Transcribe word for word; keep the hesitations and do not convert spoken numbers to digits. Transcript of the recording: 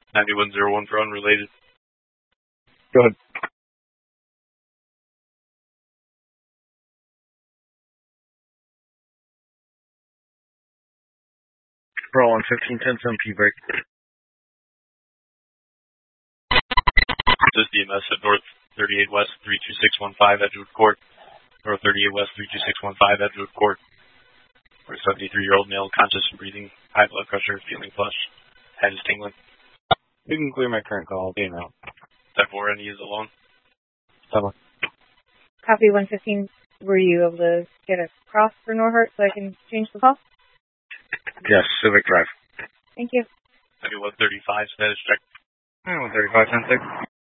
ninety-one oh one for unrelated. Go ahead. Roll on fifteen ten seven P break. This is D M S at North thirty-eight West three two six one five Edgewood Court. North thirty-eight West three two six one five Edgewood Court. For a seventy-three-year-old male, conscious and breathing, high blood pressure, feeling flush, head is tingling. You can clear my current call. I'll be in route. ten four, and he is alone. Seven. Copy one fifteen. Were you able to get across for Norhart so I can change the call? Yes, Civic Drive. Thank you. one thirty-five, status check. one thirty-five ten six.